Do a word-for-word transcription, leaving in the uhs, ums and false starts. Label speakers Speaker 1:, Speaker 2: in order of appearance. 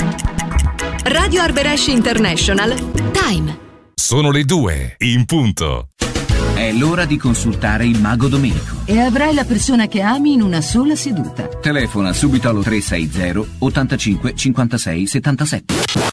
Speaker 1: Radio Arberesh International Time.
Speaker 2: Sono le due in punto.
Speaker 3: È l'ora di consultare il Mago Domenico.
Speaker 4: E avrai la persona che ami in una sola seduta.
Speaker 3: Telefona subito allo tre sei zero ottantacinque cinquantasei settantasette.